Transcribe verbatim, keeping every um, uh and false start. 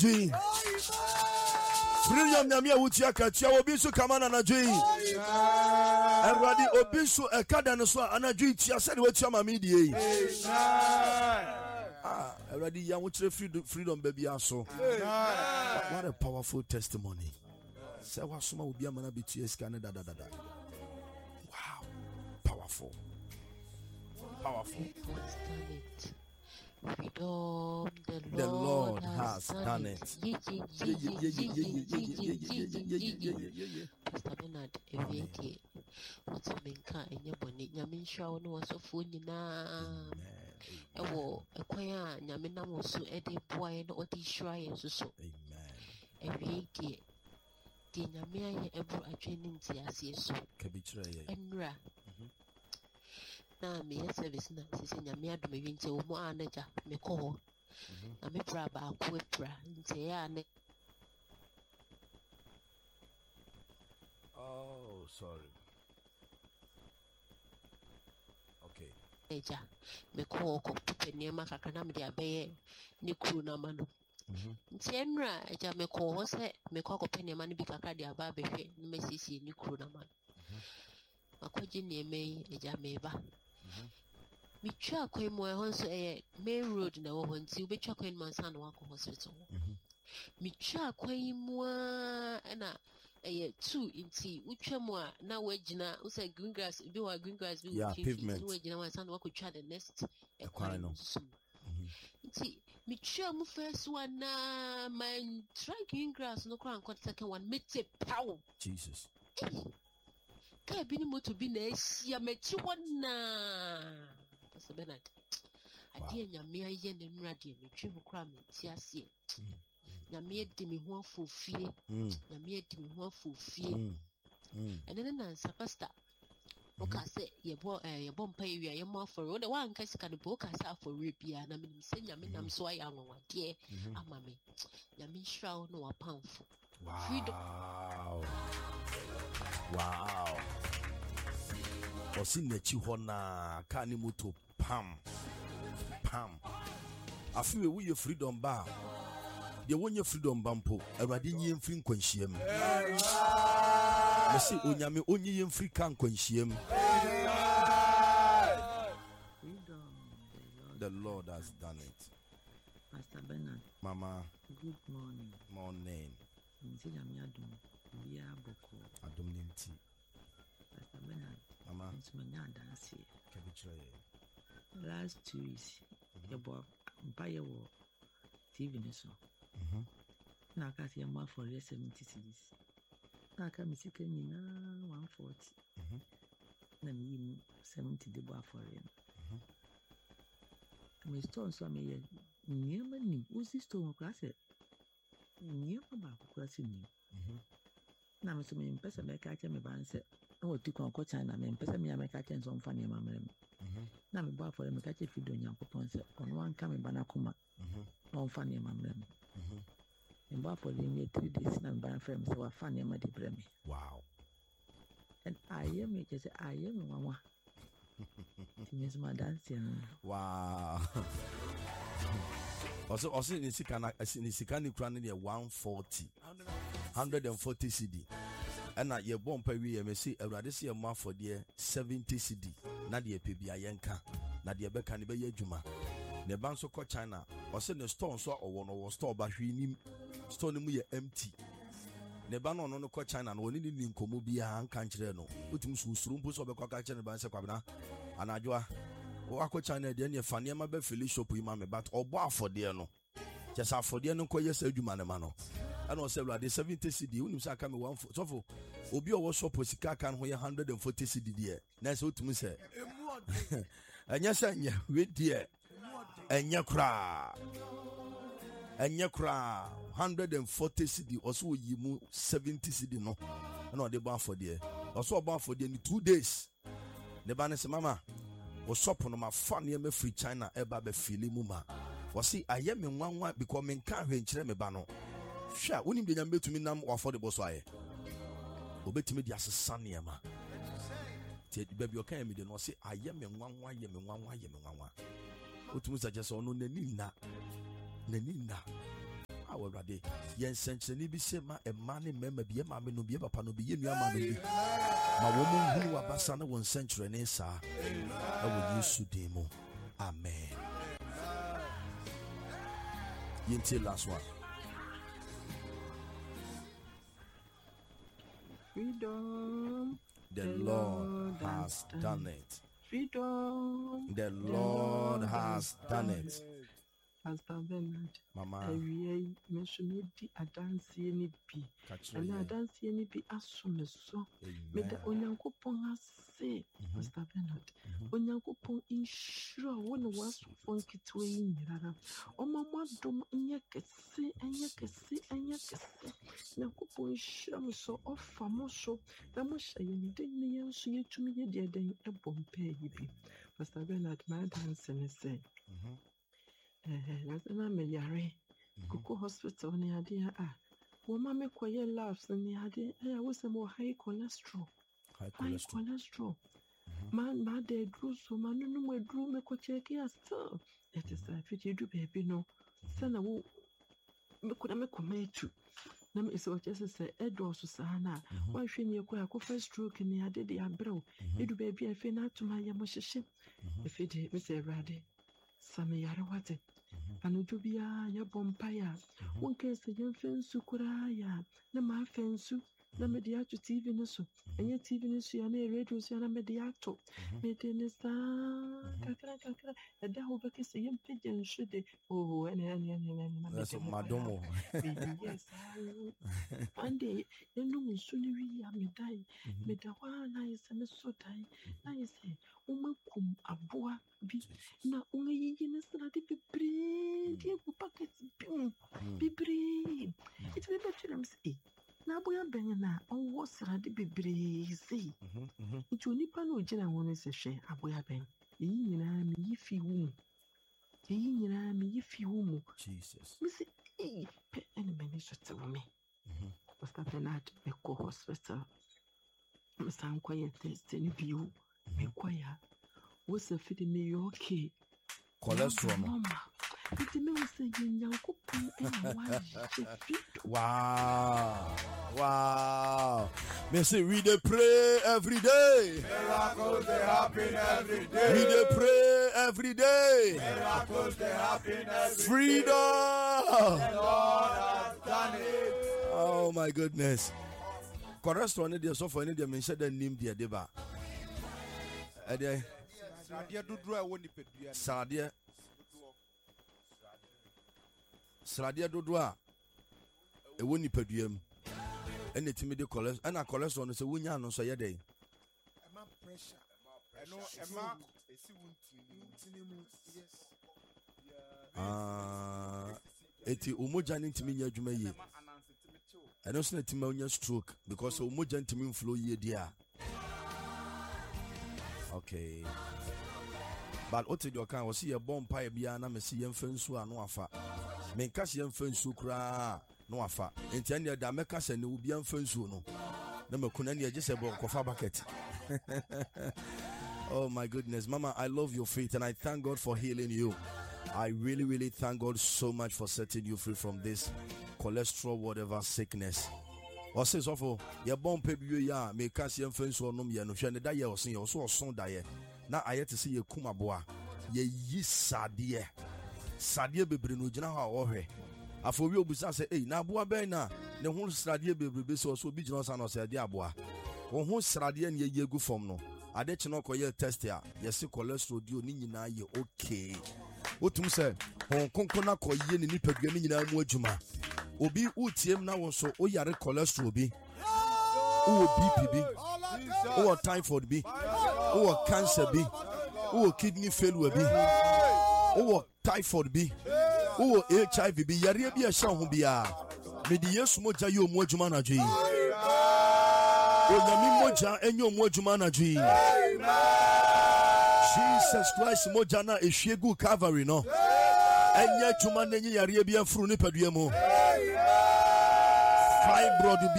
Dream. Freedom Namia Wutia Katia Obisu Kamana na dream. Everybody Obisu Ekada no so anadwi tia said what your mama die. Ah, everybody ya wutre freedom freedom baby aso. What a powerful testimony. Say what suma obi amana bitu eska ne da da da da. Wow. Powerful. Powerful. Freedom, the, the Lord, Lord has done it. Pastor Bernard, Evie, what's a menka in your bonnet? Yamin Shaw was so full na. Oh, a choir, Yamina was so Eddie boy and Oti shrine so. Amen. Evie, the Yamia ever a training to see so. Enra. Na me service na sisi nyame adome nti wo mo anaja me ko na me pra ba ko pra nti ya ne. Oh, sorry. Okay. Eja me ko ko pepenia makaka na me dia beye ni kru na ma no. Nti enra eja me ko ho se me ko ko pepenia ma no bi kaka dia ba behwe na me sisi ni kru na ma. Akoji ne me eja me ba. Me try kwen mo ehon so eh main road na wo hon ti obetwa kwen man san wa ko hospital. Me try kwen mo na eh two inti utwa mo a na wagina wo say green grass bi wa green grass bi yeah, pavement. wagina wan san wa ko twa the next e kwan no. Inti me try mo first one na man try green grass no kwan ko second one me te pow. Jesus. Ka bi ni moto bi na esia mechi wona. Pastor Bernard. Ade nyame aye ne nura de me twe kura me ti ase. Nyame de me ho afofie. Nyame de me ho afofie. Ene na nsa pastor. O ka se ye bo eh ye bo mpa ye ye mo aforo. O de wan ka sika de bo ka se aforo bia na me se nyame nam so aye anwade ama me. Nyame hrawo no wapamfo. Wow. Freedom. Wow. Osi nechi hona ka ni moto pam pam. Afiwe wo ye freedom ba. De wonye freedom ba mpo. Awurade nyi mfiri nkwanhyiam. Mesi onyame onyi ye mfiri kan nkwanhyiam. The Lord has done it. Pastor Bernard. Mama. Good morning. Morning. Nzija miadum. Bia boko. Adum ninti. Pastor Bernard. Mama. Nsumenya dansi. Kebichre. Last two weeks. Yebo mpaye wo T V ne so. Mhm. Na ka se ma for seventy cedis. Na ka mi sika nyina one forty. Mhm. Na mi seventy de bo for yen. Mhm. Me store so me ye nyema ni usi store ko ase. Nyema ba ko ase ni. Mhm. Na me so me mpesa be ka che me ban se na woti kon ko China me mpesa me America che nso mfa ne ma mrem. Mhm. Na me ba for me ka che fido nyankopon se ono wan ka me bana kuma. Mhm. Na mfa ne ma mrem. Mhm. Me ba for me three days na me ban frem se wa fa ne ma de brem. Wow. And I am me just I am mama. Timis ma dance. Wow. Also, also in Sikana, in Sikani Kran near one forty, hundred and forty C D. And at your bomb per we may see a radisi a month for dear seventy C D. Nadia Pibia Yanka, Nadia Becani Bay Juma. The bank called China, or send a stone so or one or store, but we need stone me empty. The ban on the China, and only in Komubia and Canchereno, put him through Strumpus of a cockatcher and Bansacabana, and Ajua. Wako China then your funny ma be fili shop you mama but obo for there no just for there no koye say adwuma ne ma no and say the seventy C D unim say aka me one so for obi owo shop sika kan ho one hundred forty C D there na say otumi say enya say nya we there enya kra enya kra one hundred forty C D also yi mu seventy C D no na o dey ban for there also ban for there in two days the ban say mama was shop on my funny me free China eba be fili muma. Was see I am in one one because men can't venture me bano. Sure, when you be to me nam or for the boss I obey to me the sunny ma. Take baby okay me no say I am in one one yem in one one yem in one one. What was I just on the nina? Nenina. awurade yen sencheni bi se ma ema ne mema bi ma me no bi papa no bi ye nua ma no bi ma wo mu hunu wabasa na won senchene sa e wo Yesu din mu amen. Yinti last one. Freedom. The Lord has done it. Freedom. The Lord has done it. Pastor Bernard. Mama. Every mention the adansi ni bi. And adansi ni bi asumeso. Meda onyankopon ase. Pastor Bernard. Onyankopon insure wona wasu fonkitwe nyirara. Omamwa dom nyekese enyekese enyekese. Onyankopon insure mo so ofa mo so. Na mo hye ni de ni yenso yetumi ye de den ebompa yi bi. Pastor Bernard my dance ne say. Mhm. Eh, na me yare. Kuko hospital ni ade a. Wo ma me koye labs ni ade. Eh, wo se mo high cholesterol. High High cholesterol. cholesterol. Man, ma de dru so man no mo dru me ko check ya still. It is a fit you do baby no. Sana wo me ko na me ko metu. Na me so just say edo so sana. Wa hwe ni ko ya ko first stroke ni ade de abrew. Edu baby afi na atuma ya mo hyehye. Efi de me say rade. Same yare wate. Anojo bia ya bompaya. Won kese yen fensu kura ya. Na ma fensu. Na media to T V no so. Enye T V no so ya na radio so ya na media to. Me de ne sa kakra kakra. Eda ho beke se yen peje nsude. Oh ene ene ene ene. That's madomo. Yes. Ande enu nsu ni wi ya medai. Medawa na yese me so dai. Na yese umakum aboa bi na unga yiyi ne sra de bibre. Di ku packet bim. Bibre. It be better am say. Na boya benya na owo sra de bibre sei. Mhm. Nti onipa na ogina ho no se hwe aboya ben. Yi nyina me yi fi wu. Yi nyina me yi fi wu. Jesus. Me say eh pe ene me ni so te wo me. Mhm. Pastor Bernard me ko hospital. Me san kwaye test ni biu. Me kwaya. Wo se fi de me yo okay. Cholesterol no. Wow. Wow. Me say we dey pray every day. Miracles they happen every day. We dey pray every day. Miracles they happen every Freedom. day. The Lord has done it. Oh my goodness. Cholesterol ni dey so for any dey mention the name dey dey ba. Eh dey. Sadia dudru e woni pedua. Sadia. Sadia dodo a e woni pedua mu. Ene timi de cholesterol, ana cholesterol no se wonya no so ye dey. Ema pressure. Eno ema esi wuntini mu. Yes. Ah, eti umoja ni ntimi nya adwuma ye. Eno so na timi onya stroke because umoja ntimi flow ye dia. Okay. But what did you can was see a bomb pie bia na me see yem fensu anu afa. Me nka yem fensu kra no afa. Enti anya da me ka se ne obi am fensu no. Na me kuna ne je se bo kofa bucket. Oh my goodness, Mama, I love your faith and I thank God for healing you. I really really thank God so much for setting you free from this cholesterol whatever sickness. O says of your bomb pe bi ya me ka se yem fensu no me no hwe ne da ye o sen ye o so son da ye. Na ayete se ye kuma boa ye yi sadie sadie bebre no gina ha wo hwe afowi obusa se eh na boa ben na ne ho sadie bebre be so so bi gina sa no se de aboa wo ho sadie ne ye gu fom no ade chi no koye test ya ye se cholesterol dio ni nyina ye okay otum se hon konkon na koye ni nipadua ni nyina mu adwuma obi utiem na won so o yare cholesterol bi o B P bi o typhoid bi o cancer bi o kidney failure bi o typhoid bi o H I V bi yare bi a sha ho bia me di Yesu moja yo mu adwuma na dwi o nyami moja enyo mu adwuma na dwi Jesus Christ moja na ehwiegu Calvary no enya adwuma na nyi yare bi afuru ni padua mu fibroid bi